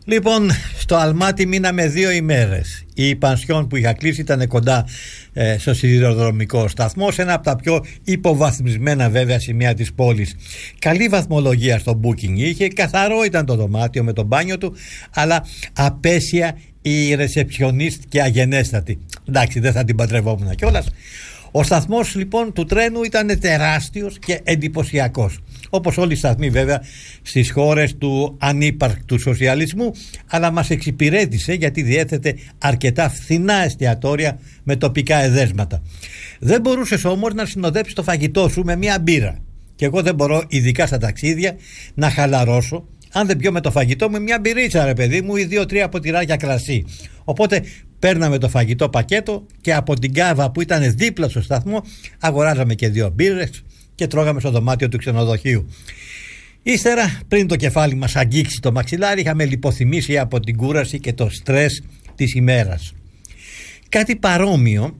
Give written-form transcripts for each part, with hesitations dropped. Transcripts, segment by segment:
Λοιπόν, στο Αλμάτι μείναμε 2 ημέρες. Η πανσιόν που είχα κλείσει ήταν κοντά στο σιδηροδρομικό σταθμό, σε ένα από τα πιο υποβαθμισμένα βέβαια σημεία της πόλης. Καλή βαθμολογία στο booking είχε, καθαρό ήταν το δωμάτιο με το μπάνιο του, αλλά απέσια η ρεσεψιονίστ και αγενέστατη. Εντάξει, δεν θα την παντρευόμουν κιόλας. Ο σταθμός λοιπόν του τρένου ήταν τεράστιος και εντυπωσιακός. Όπως όλοι οι σταθμοί βέβαια στις χώρες του ανύπαρκτου σοσιαλισμού, αλλά μας εξυπηρέτησε γιατί διέθετε αρκετά φθηνά εστιατόρια με τοπικά εδέσματα. Δεν μπορούσες όμως να συνοδέψεις το φαγητό σου με μια μπύρα. Και εγώ δεν μπορώ, ειδικά στα ταξίδια, να χαλαρώσω αν δεν πιω με το φαγητό μου μια μπυρίτσα, ρε παιδί μου, ή 2-3 ποτηράκια κρασί. Οπότε παίρναμε το φαγητό πακέτο και από την κάβα που ήταν δίπλα στο σταθμό αγοράζαμε και 2 μπύρες και τρώγαμε στο δωμάτιο του ξενοδοχείου. Ύστερα, πριν το κεφάλι μας αγγίξει το μαξιλάρι, είχαμε λιποθυμήσει από την κούραση και το στρες της ημέρας. Κάτι παρόμοιο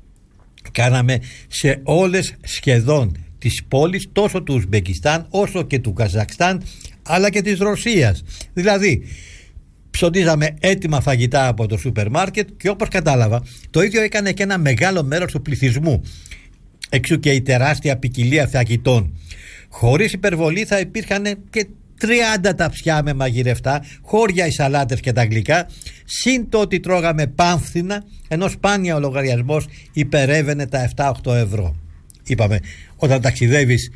κάναμε σε όλες σχεδόν τις πόλεις, τόσο του Ουσμπεκιστάν όσο και του Καζακστάν, αλλά και της Ρωσίας. Δηλαδή ψωνίζαμε έτοιμα φαγητά από το σούπερ μάρκετ και όπως κατάλαβα το ίδιο έκανε και ένα μεγάλο μέρος του πληθυσμού. Εξού και η τεράστια ποικιλία φαγητών. Χωρίς υπερβολή θα υπήρχαν και 30 ταψιά με μαγειρευτά, χώρια οι σαλάτες και τα γλυκά, συν το ότι τρώγαμε πάμφθηνα, ενώ σπάνια ο λογαριασμός υπερεύαινε τα 7-8 ευρώ. Είπαμε, όταν ταξιδεύεις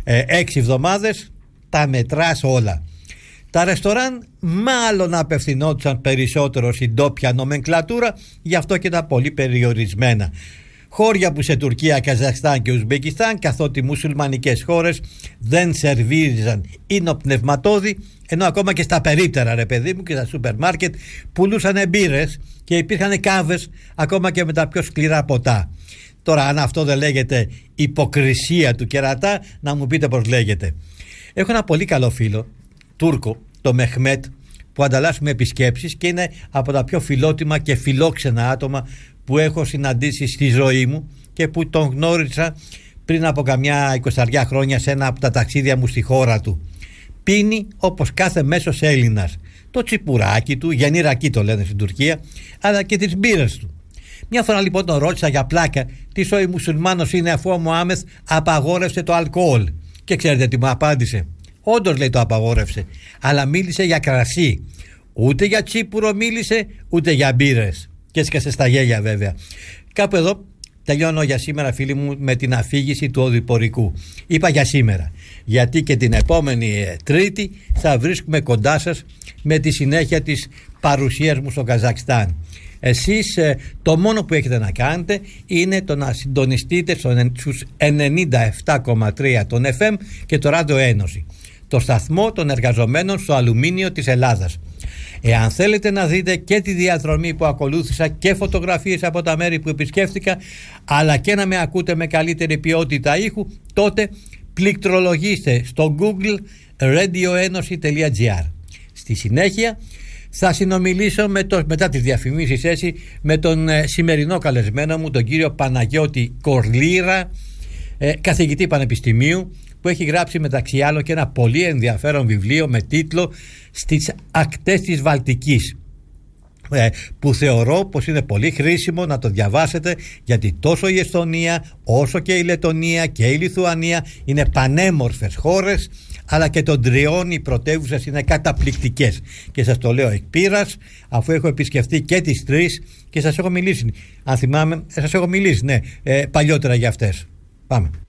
6 εβδομάδες τα μετράς όλα. Τα ρεστοράν μάλλον απευθυνόντουσαν περισσότερο στην ντόπια νομενκλατούρα, γι' αυτό και τα πολύ περιορισμένα. Χώρια που σε Τουρκία, Καζακστάν και Ουσμπεκιστάν, καθότι μουσουλμανικές χώρες δεν σερβίριζαν ίνοπνευματώδη, ενώ ακόμα και στα περίπτερα, ρε παιδί μου, και στα σούπερ μάρκετ πουλούσαν μπύρες και υπήρχαν κάβες ακόμα και με τα πιο σκληρά ποτά. Τώρα, αν αυτό δεν λέγεται υποκρισία του κερατά, να μου πείτε πώς λέγεται. Έχω ένα πολύ καλό φίλο, Τούρκο, το Μεχμέτ, που ανταλλάσσουμε επισκέψεις και είναι από τα πιο φιλότιμα και φιλόξενα άτομα που έχω συναντήσει στη ζωή μου και που τον γνώρισα πριν από καμιά 20 χρόνια σε ένα από τα ταξίδια μου στη χώρα του. Πίνει όπως κάθε μέσος Έλληνας το τσιπουράκι του, γεννηρακί το λένε στην Τουρκία, αλλά και τις μπύρες του. Μια φορά λοιπόν τον ρώτησα για πλάκα τι σοϊ μουσουλμάνος είναι, αφού ο Μωάμεθ απαγόρευσε το αλκοόλ. Και ξέρετε τι μου απάντησε? Όντως, λέει, το απαγόρευσε, αλλά μίλησε για κρασί. Ούτε για τσίπουρο μίλησε, ούτε για μπύρες. Και έσκασε στα γέλια βέβαια. Κάπου εδώ τελειώνω για σήμερα, φίλοι μου, με την αφήγηση του οδηπορικού. Είπα για σήμερα, γιατί και την επόμενη Τρίτη θα βρίσκουμε κοντά σας με τη συνέχεια της παρουσίας μου στο Καζακστάν. Εσείς το μόνο που έχετε να κάνετε είναι το να συντονιστείτε στους 97,3 των FM και το Ράδιο Ένωση, το σταθμό των εργαζομένων στο αλουμίνιο της Ελλάδας. Εάν θέλετε να δείτε και τη διαδρομή που ακολούθησα και φωτογραφίες από τα μέρη που επισκέφθηκα, αλλά και να με ακούτε με καλύτερη ποιότητα ήχου, τότε πληκτρολογήστε στο Google radioenosi.gr. Στη συνέχεια θα συνομιλήσω μετά τις διαφημίσεις έτσι με τον σημερινό καλεσμένο μου, τον κύριο Παναγιώτη Κορλήρα, καθηγητή πανεπιστημίου, που έχει γράψει μεταξύ άλλων και ένα πολύ ενδιαφέρον βιβλίο με τίτλο «Στις ακτές της Βαλτικής», που θεωρώ πως είναι πολύ χρήσιμο να το διαβάσετε, γιατί τόσο η Εσθονία όσο και η Λετονία και η Λιθουανία είναι πανέμορφες χώρες, αλλά και των τριών οι πρωτεύουσες είναι καταπληκτικές. Και σας το λέω εκ πείρας, αφού έχω επισκεφτεί και τις τρεις και σας έχω μιλήσει, αν θυμάμαι, σας έχω μιλήσει παλιότερα για αυτές. Πάμε.